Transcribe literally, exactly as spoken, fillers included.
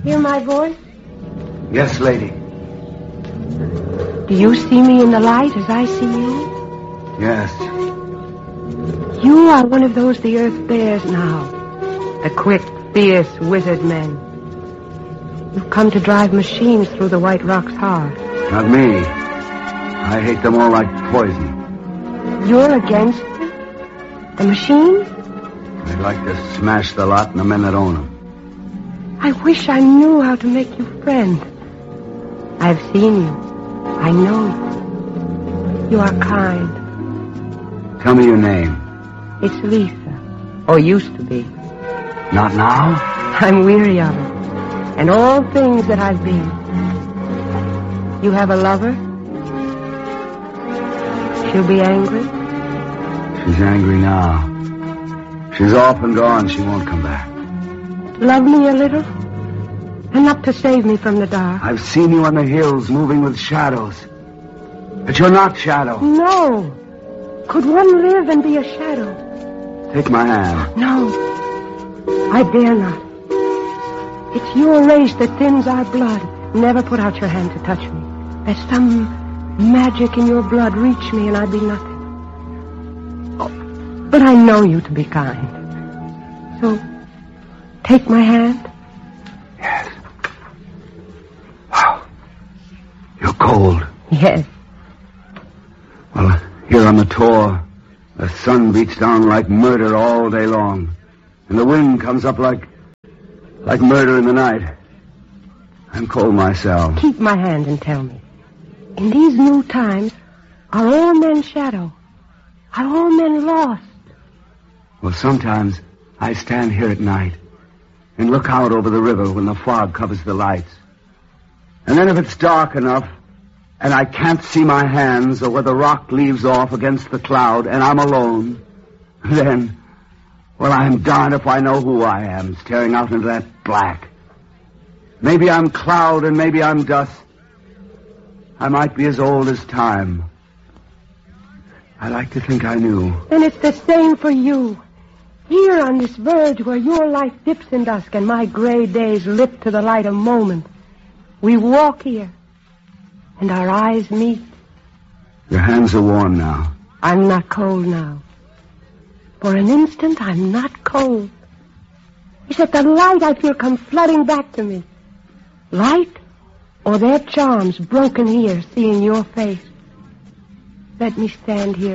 Hear my voice? Yes, lady. Do you see me in the light as I see you? Yes. You are one of those the earth bears now. The quick, fierce wizard men. You've come to drive machines through the White Rock's heart. Not me. I hate them all like poison. You're against them? The machines? I'd like to smash the lot and the men that own them. I wish I knew how to make you friend. I've seen you. I know you. You are kind. Tell me your name. It's Lisa. Or used to be. Not now? I'm weary of it. And all things that I've been. You have a lover? She'll be angry? She's angry now. She's off and gone. She won't come back. Love me a little? Enough to save me from the dark. I've seen you on the hills moving with shadows. But you're not Shadow. No. Could one live and be a shadow? Take my hand. No. I dare not. It's your race that thins our blood. Never put out your hand to touch me. Let some magic in your blood reach me and I'd be nothing. Oh, but I know you to be kind. So, take my hand. Yes. Wow. You're cold. Yes. Well, here on the Tor, the sun beats down like murder all day long. And the wind comes up like... like murder in the night. I'm cold myself. Keep my hand and tell me. In these new times, are all men shadow? Are all men lost? Well, sometimes I stand here at night and look out over the river when the fog covers the lights. And then if it's dark enough and I can't see my hands or where the rock leaves off against the cloud and I'm alone, then, well, I'm darned if I know who I am staring out into that black. Maybe I'm cloud and maybe I'm dust. I might be as old as time. I like to think I knew. And it's the same for you. Here on this verge where your life dips in dusk and my gray days lift to the light a moment, we walk here, and our eyes meet. Your hands are warm now. I'm not cold now. For an instant, I'm not cold. It's that the light I feel come flooding back to me. Light or their charms broken here, seeing your face. Let me stand here